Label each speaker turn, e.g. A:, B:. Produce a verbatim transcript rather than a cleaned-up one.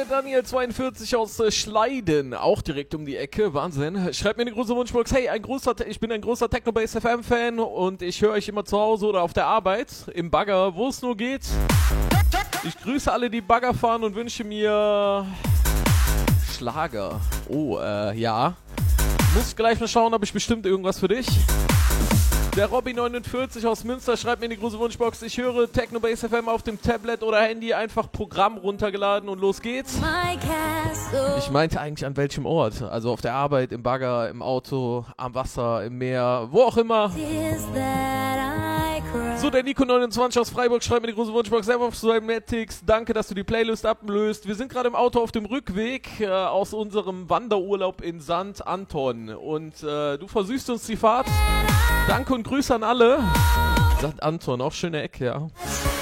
A: der Daniel zweiundvierzig aus äh, Schleiden, auch direkt um die Ecke, Wahnsinn. Schreibt mir eine große Wunschbox, hey, ein großer, ich bin ein großer Techno-Bass F M-Fan und ich höre euch immer zu Hause oder auf der Arbeit, im Bagger, wo es nur geht. Ich grüße alle, die Bagger fahren und wünsche mir Schlager. Oh, äh, ja. Muss gleich mal schauen, habe ich bestimmt irgendwas für dich. Der Robby neunundvierzig aus Münster schreibt mir in die große Wunschbox, ich höre Techno Bass F M auf dem Tablet oder Handy, einfach Programm runtergeladen und los geht's. Ich meinte eigentlich an welchem Ort, also auf der Arbeit, im Bagger, im Auto, am Wasser, im Meer, wo auch immer. So, der Nico neunundzwanzig aus Freiburg schreibt mir die große Wunschbox, Servus auf Cymatics, danke, dass du die Playlist ablöst. Wir sind gerade im Auto auf dem Rückweg äh, aus unserem Wanderurlaub in Sankt Anton und äh, du versüßt uns die Fahrt. Danke und Grüße an alle. Sankt Anton, auch schöne Ecke, ja.